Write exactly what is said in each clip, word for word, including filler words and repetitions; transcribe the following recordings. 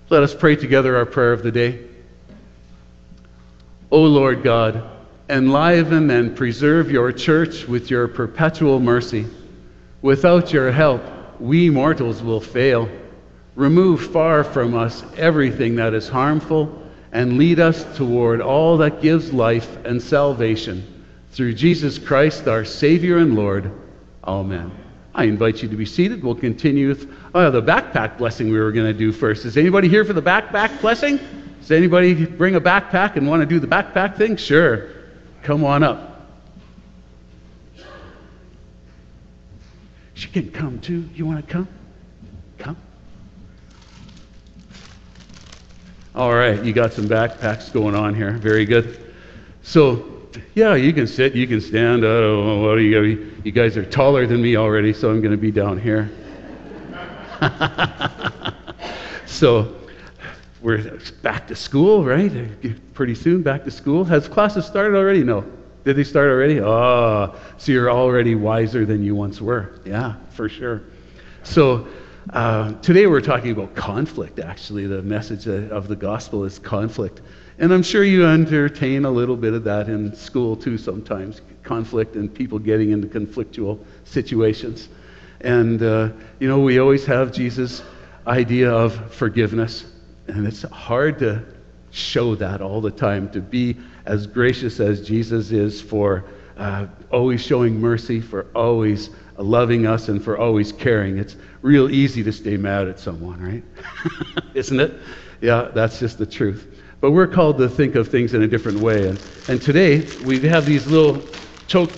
Let us pray together our prayer of the day. O Lord God, enliven and preserve your church with your perpetual mercy. Without your help, we mortals will fail. Remove far from us everything that is harmful and lead us toward all that gives life and salvation. Through Jesus Christ, our Savior and Lord. Amen. I invite you to be seated. We'll continue with uh, the backpack blessing we were going to do first. Is anybody here for the backpack blessing? Does anybody bring a backpack and want to do the backpack thing? Sure. Come on up. She can come too. You want to come? Come. All right, you got some backpacks going on here. Very good. So, yeah, you can sit, you can stand. I don't know what do you You guys are taller than me already, so I'm going to be down here. So, we're back to school, right? Pretty soon, back to school. Has classes started already? No. Did they start already? Oh, so you're already wiser than you once were. Yeah, for sure. So, uh, today we're talking about conflict, actually. The message of the gospel is conflict. And I'm sure you entertain a little bit of that in school too sometimes, conflict and people getting into conflictual situations. And, uh, you know, we always have Jesus' idea of forgiveness. And it's hard to show that all the time, to be as gracious as Jesus is, for uh, always showing mercy, for always loving us, and for always caring. It's real easy to stay mad at someone, right? Isn't it? Yeah, that's just the truth. But we're called to think of things in a different way. And, and today, we have these little choke...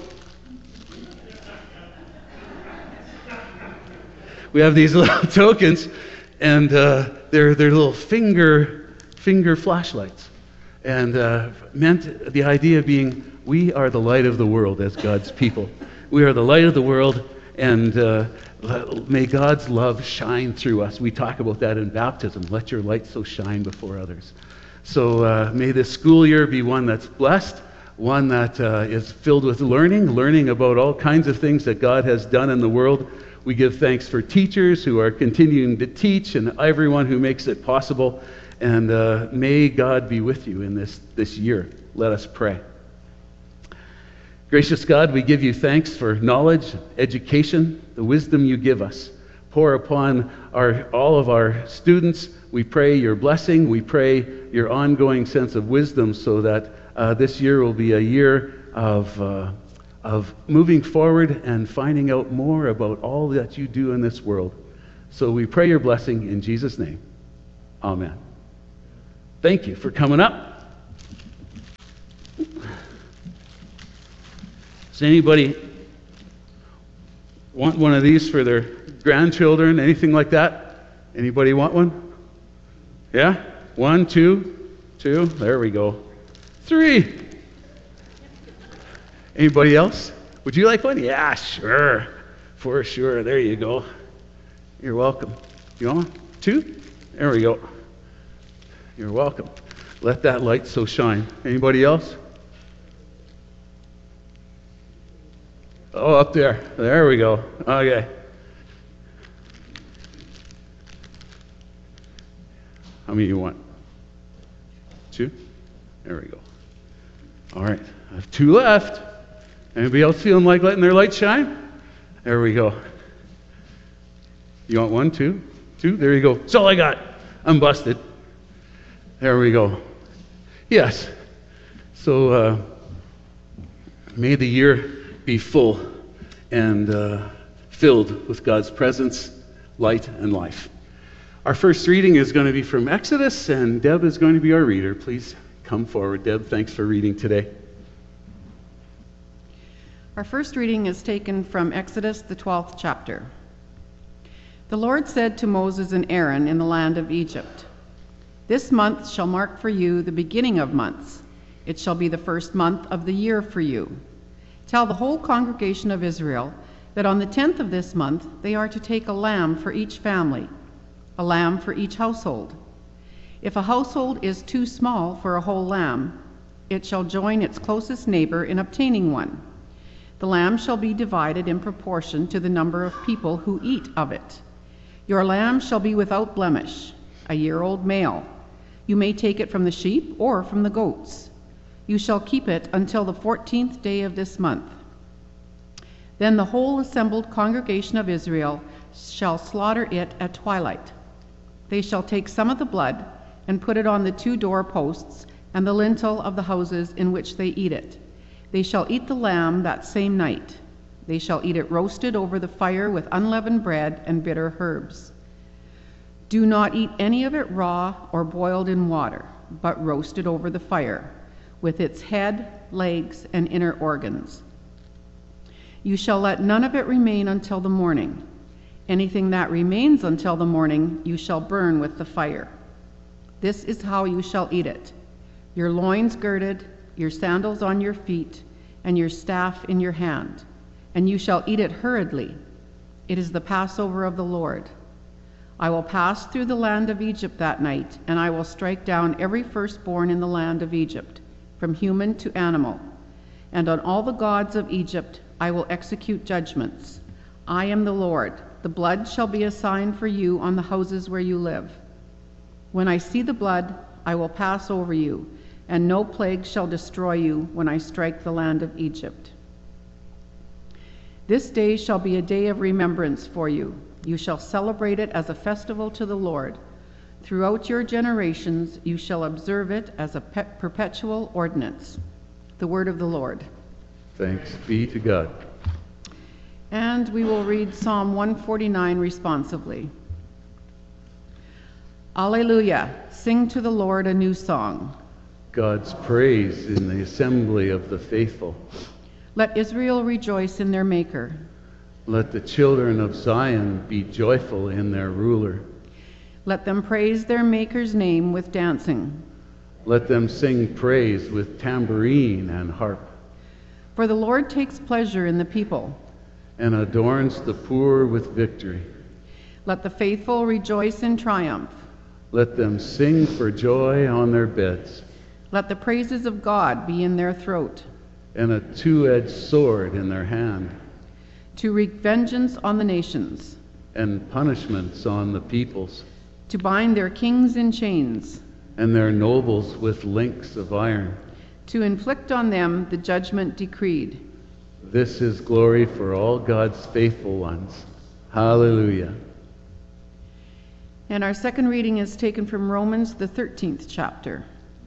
We have these little tokens, and uh, they're, they're little finger, finger flashlights. And uh, meant the idea being, we are the light of the world as God's people. We are the light of the world, and uh, may God's love shine through us. We talk about that in baptism. Let your light so shine before others. So uh, may this school year be one that's blessed, one that uh, is filled with learning, learning about all kinds of things that God has done in the world. We give thanks for teachers who are continuing to teach and everyone who makes it possible. And uh, may God be with you in this, this year. Let us pray. Gracious God, we give you thanks for knowledge, education, the wisdom you give us. Pour upon our, all of our students. We pray your blessing. We pray your ongoing sense of wisdom so that uh, this year will be a year of, uh, of moving forward and finding out more about all that you do in this world. So we pray your blessing in Jesus' name. Amen. Thank you for coming up. Does anybody want one of these for their grandchildren, anything like that? Anybody want one? Yeah? One, two, two. There we go. Three. Anybody else? Would you like one? Yeah, sure. For sure. There you go. You're welcome. You want one? Two? There we go. You're welcome. Let that light so shine. Anybody else? Oh, up there. There we go. Okay. How many do you want? Two? There we go. All right. I have two left. Anybody else feeling like letting their light shine? There we go. You want one, two? Two? There you go. That's all I got. I'm busted. There we go. Yes. So, uh, may the year be full and uh, filled with God's presence, light, and life. Our first reading is going to be from Exodus, and Deb is going to be our reader. Please come forward, Deb. Thanks for reading today. Our first reading is taken from Exodus, the twelfth chapter. The Lord said to Moses and Aaron in the land of Egypt, "This month shall mark for you the beginning of months. It shall be the first month of the year for you. Tell the whole congregation of Israel that on the tenth of this month they are to take a lamb for each family, a lamb for each household. If a household is too small for a whole lamb, it shall join its closest neighbor in obtaining one. The lamb shall be divided in proportion to the number of people who eat of it. Your lamb shall be without blemish, a year-old male. You may take it from the sheep or from the goats. You shall keep it until the fourteenth day of this month. Then the whole assembled congregation of Israel shall slaughter it at twilight. They shall take some of the blood and put it on the two doorposts and the lintel of the houses in which they eat it. They shall eat the lamb that same night. They shall eat it roasted over the fire with unleavened bread and bitter herbs. Do not eat any of it raw or boiled in water, but roasted over the fire, with its head, legs, and inner organs. You shall let none of it remain until the morning. Anything that remains until the morning you shall burn with the fire. This is how you shall eat it: your loins girded, your sandals on your feet, and your staff in your hand. And you shall eat it hurriedly. It is the Passover of the Lord. I will pass through the land of Egypt that night, and I will strike down every firstborn in the land of Egypt, from human to animal. And on all the gods of Egypt I will execute judgments. I am the Lord. The blood shall be a sign for you on the houses where you live. When I see the blood, I will pass over you, and no plague shall destroy you when I strike the land of Egypt. This day shall be a day of remembrance for you. You shall celebrate it as a festival to the Lord. Throughout your generations you shall observe it as a pe- perpetual ordinance. The word of the Lord. Thanks be to God. And we will read Psalm one forty-nine responsively. Alleluia! Sing to the Lord a new song. God's praise in the assembly of the faithful. Let Israel rejoice in their Maker. Let the children of Zion be joyful in their ruler. Let them praise their Maker's name with dancing. Let them sing praise with tambourine and harp. For the Lord takes pleasure in the people, and adorns the poor with victory. Let the faithful rejoice in triumph. Let them sing for joy on their beds. Let the praises of God be in their throat, and a two-edged sword in their hand, to wreak vengeance on the nations, and punishments on the peoples, to bind their kings in chains, and their nobles with links of iron, to inflict on them the judgment decreed. This is glory for all God's faithful ones. Hallelujah. And our second reading is taken from Romans, the thirteenth chapter.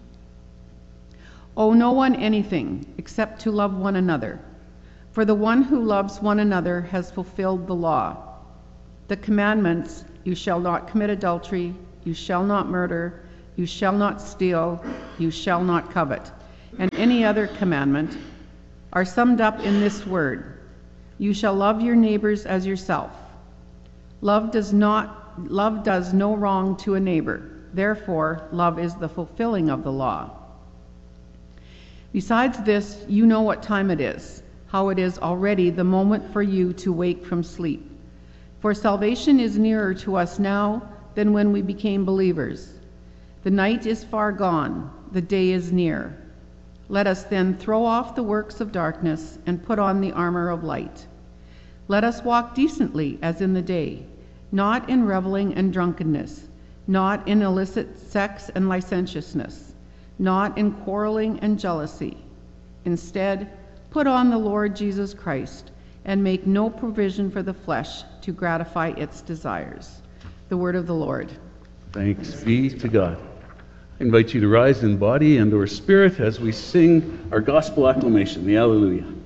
Owe no one anything except to love one another, for the one who loves one another has fulfilled the law. The commandments, you shall not commit adultery, you shall not murder, you shall not steal, you shall not covet, and any other commandment, are summed up in this word: you shall love your neighbors as yourself. Love does not love does no wrong to a neighbor. Therefore, love is the fulfilling of the law. Besides this, you know what time it is, how it is already the moment for you to wake from sleep. For salvation is nearer to us now than when we became believers. The night is far gone, the day is near. Let us then throw off the works of darkness and put on the armor of light. Let us walk decently as in the day, not in reveling and drunkenness, not in illicit sex and licentiousness, not in quarreling and jealousy. Instead, put on the Lord Jesus Christ and make no provision for the flesh to gratify its desires. The word of the Lord. Thanks be to God. I invite you to rise in body and or spirit as we sing our gospel acclamation, the Alleluia.